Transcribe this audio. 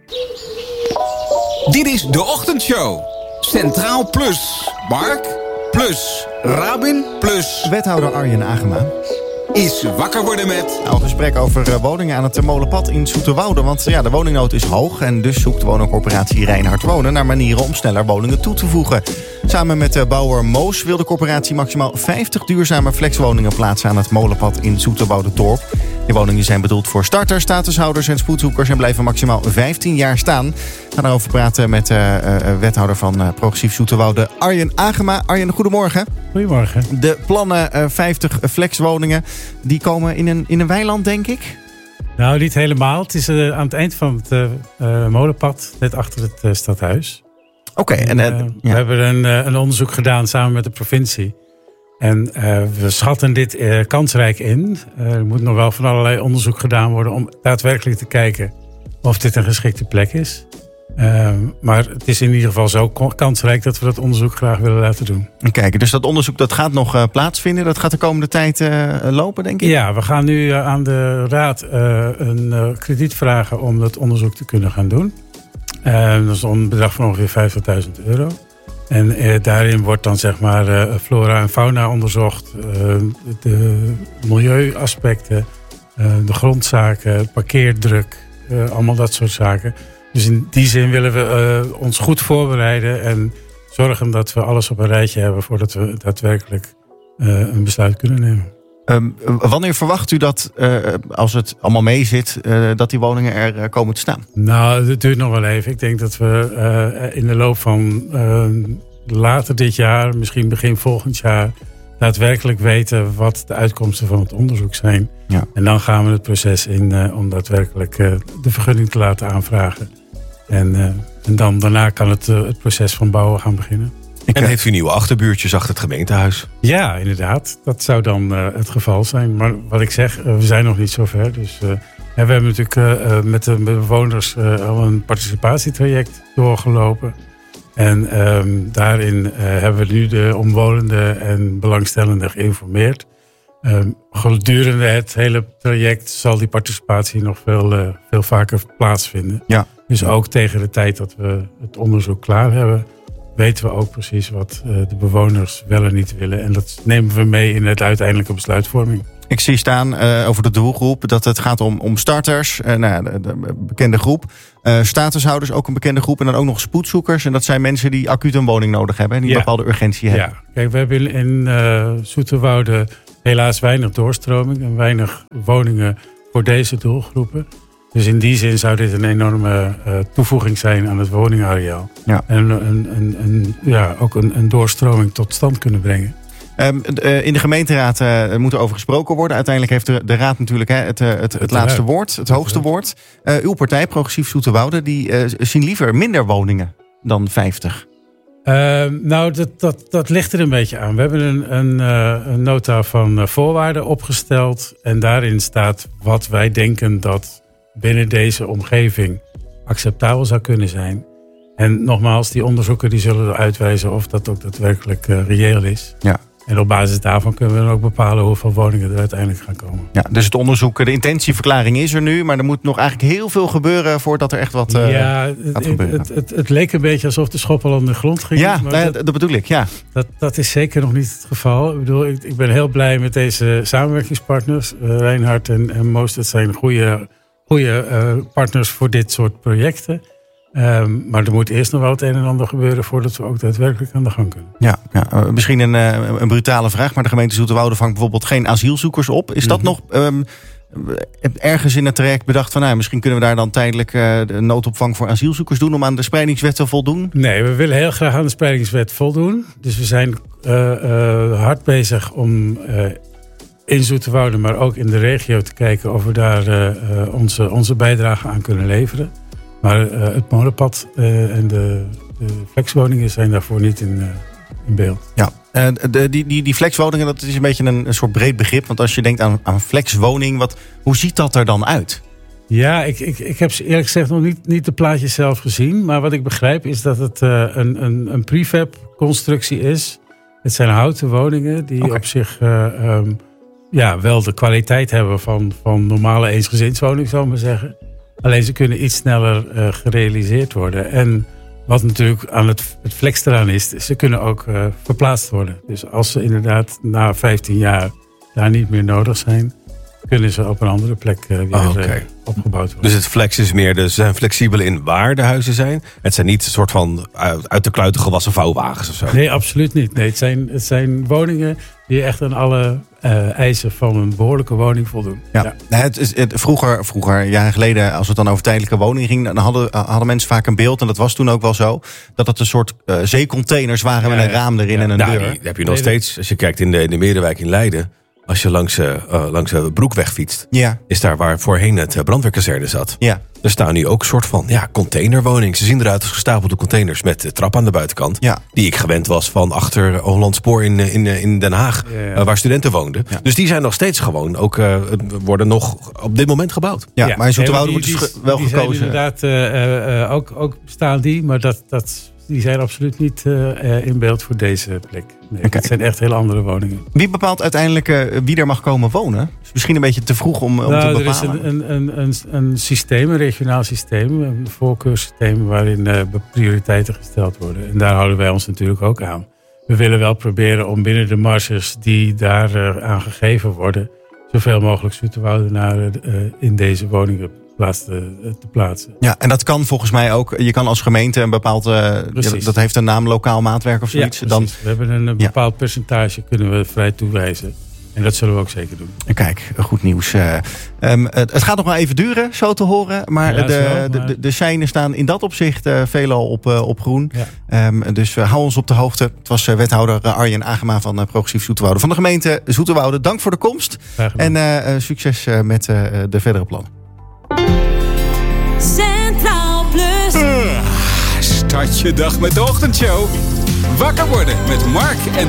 Dit is de ochtendshow. Centraal Plus. Mark plus Rabin plus Wethouder Arjen Agema is wakker worden met... een gesprek over woningen aan het Molenpad in Zoeterwoude. Want de woningnood is hoog en dus zoekt de woningcorporatie Reinhard Wonen naar manieren om sneller woningen toe te voegen. Samen met bouwer Moos wil de corporatie maximaal 50 duurzame flexwoningen plaatsen aan het Molenpad in Zoeterwoude-dorp. Die woningen zijn bedoeld voor starters, statushouders en spoedzoekers en blijven maximaal 15 jaar staan. We gaan erover praten met wethouder van Progressief Zoeterwoude, Arjen Agema. Arjen, goedemorgen. Goedemorgen. De plannen 50 flexwoningen, die komen in een weiland, denk ik? Nou, niet helemaal. Het is aan het eind van het Molenpad, net achter het stadhuis. Oké. We hebben een onderzoek gedaan samen met de provincie. En we schatten dit kansrijk in. Er moet nog wel van allerlei onderzoek gedaan worden om daadwerkelijk te kijken of dit een geschikte plek is. Maar het is in ieder geval zo kansrijk dat we dat onderzoek graag willen laten doen. Kijk, dus dat onderzoek dat gaat nog plaatsvinden. Dat gaat de komende tijd lopen, denk ik? Ja, we gaan nu aan de raad een krediet vragen om dat onderzoek te kunnen gaan doen. Dat is een bedrag van ongeveer €50.000. En daarin wordt dan zeg maar flora en fauna onderzocht. De milieuaspecten, de grondzaken, parkeerdruk, allemaal dat soort zaken. Dus in die zin willen we ons goed voorbereiden en zorgen dat we alles op een rijtje hebben voordat we daadwerkelijk een besluit kunnen nemen. Wanneer verwacht u dat, als het allemaal mee zit, dat die woningen er komen te staan? Nou, het duurt nog wel even. Ik denk dat we in de loop van later dit jaar, misschien begin volgend jaar, daadwerkelijk weten wat de uitkomsten van het onderzoek zijn. Ja. En dan gaan we het proces in om daadwerkelijk de vergunning te laten aanvragen. En dan daarna kan het proces van bouwen gaan beginnen. En heeft u nieuwe achterbuurtjes achter het gemeentehuis? Ja, inderdaad. Dat zou dan het geval zijn. Maar wat ik zeg, we zijn nog niet zo ver. Dus, we hebben natuurlijk met de bewoners al een participatietraject doorgelopen. En daarin hebben we nu de omwonenden en belangstellenden geïnformeerd. Gedurende het hele traject zal die participatie nog veel vaker plaatsvinden. Ja. Dus ook tegen de tijd dat we het onderzoek klaar hebben, weten we ook precies wat de bewoners wel en niet willen. En dat nemen we mee in het uiteindelijke besluitvorming. Ik zie staan over de doelgroep dat het gaat om starters, de bekende groep. Statushouders, ook een bekende groep. En dan ook nog spoedzoekers. En dat zijn mensen die acuut een woning nodig hebben en die bepaalde urgentie hebben. Ja, kijk, we hebben in Zoeterwoude helaas weinig doorstroming en weinig woningen voor deze doelgroepen. Dus in die zin zou dit een enorme toevoeging zijn aan het woningareaal. Ja. En ook een doorstroming tot stand kunnen brengen. In de gemeenteraad moet er over gesproken worden. Uiteindelijk heeft de raad natuurlijk het laatste woord, het hoogste woord. Uw partij, Progressief Zoeterwoude, die zien liever minder woningen dan 50. Dat ligt er een beetje aan. We hebben een nota van voorwaarden opgesteld. En daarin staat wat wij denken dat binnen deze omgeving acceptabel zou kunnen zijn. En nogmaals, die onderzoeken die zullen uitwijzen of dat ook daadwerkelijk reëel is. Ja. En op basis daarvan kunnen we dan ook bepalen hoeveel woningen er uiteindelijk gaan komen. Ja, dus het onderzoek, de intentieverklaring is er nu, maar er moet nog eigenlijk heel veel gebeuren voordat er echt wat gaat gebeuren. Het leek een beetje alsof de schop al aan de grond ging. Ja, dat bedoel ik, ja. Dat is zeker nog niet het geval. Ik bedoel, ik ben heel blij met deze samenwerkingspartners. Reinhard en Moos, dat zijn goede partners voor dit soort projecten. Maar er moet eerst nog wel het een en ander gebeuren voordat we ook daadwerkelijk aan de gang kunnen. Ja, misschien een brutale vraag, maar de gemeente Zoeterwoude vangt bijvoorbeeld geen asielzoekers op. Is dat nog ergens in het traject bedacht van misschien kunnen we daar dan tijdelijk de noodopvang voor asielzoekers doen om aan de spreidingswet te voldoen? Nee, we willen heel graag aan de spreidingswet voldoen. Dus we zijn hard bezig om in Zoeterwoude, maar ook in de regio te kijken of we daar onze bijdrage aan kunnen leveren. Maar het Molenpad en de flexwoningen zijn daarvoor niet in beeld. Ja, die flexwoningen, dat is een beetje een soort breed begrip. Want als je denkt aan flexwoning, hoe ziet dat er dan uit? Ja, ik heb eerlijk gezegd nog niet de plaatjes zelf gezien. Maar wat ik begrijp is dat het een prefab constructie is. Het zijn houten woningen die op zich wel de kwaliteit hebben van normale eensgezinswoning, zou ik maar zeggen. Alleen ze kunnen iets sneller gerealiseerd worden. En wat natuurlijk aan het flex eraan is, ze kunnen ook verplaatst worden. Dus als ze inderdaad na 15 jaar daar niet meer nodig zijn, kunnen ze op een andere plek weer opgebouwd worden. Dus het flex is meer, ze zijn flexibel in waar de huizen zijn. Het zijn niet een soort van uit de kluiten gewassen vouwwagens of zo. Nee, absoluut niet. Nee, het zijn woningen die echt aan alle eisen van een behoorlijke woning voldoen. Ja. Vroeger, jaren geleden, als het dan over tijdelijke woningen ging, dan hadden mensen vaak een beeld, en dat was toen ook wel zo, dat het een soort zeecontainers waren met een raam erin en een deur. Die heb je nog steeds, als je kijkt in de Meerderwijk in Leiden. Als je langs de Broekweg fietst, is daar waar voorheen het brandweerkazerne zat. Ja. Er staan nu ook een soort van containerwoningen. Ze zien eruit als gestapelde containers met trap aan de buitenkant. Ja. Die ik gewend was van achter Hollandspoor in Den Haag, waar studenten woonden. Ja. Dus die zijn nog steeds gewoon, worden nog op dit moment gebouwd. Ja, maar in Zoeterwoude wordt dus wel gekozen. Inderdaad, ook bestaan die, maar die zijn absoluut niet in beeld voor deze plek. Nee, het zijn echt heel andere woningen. Wie bepaalt uiteindelijk wie er mag komen wonen? Is misschien een beetje te vroeg om te bepalen. Er is een systeem, een regionaal systeem, een voorkeurssysteem waarin prioriteiten gesteld worden. En daar houden wij ons natuurlijk ook aan. We willen wel proberen om binnen de marges die daar aan gegeven worden, zoveel mogelijk Zoeterwoudenaren in deze woningen te plaatsen. Ja, en dat kan volgens mij ook. Je kan als gemeente een bepaald, dat heeft een naam, lokaal maatwerk of zoiets. Ja, dan, we hebben een bepaald percentage kunnen we vrij toewijzen. En dat zullen we ook zeker doen. Kijk, goed nieuws. Het gaat nog wel even duren, zo te horen. Maar de seinen staan in dat opzicht veelal op groen. Ja. Dus hou ons op de hoogte. Het was wethouder Arjen Agema van Progressief Zoeterwoude. Van de gemeente Zoeterwoude. Dank voor de komst. En succes met de verdere plannen. Centraal Plus. Start je dag met de ochtendshow. Wakker worden met Mark en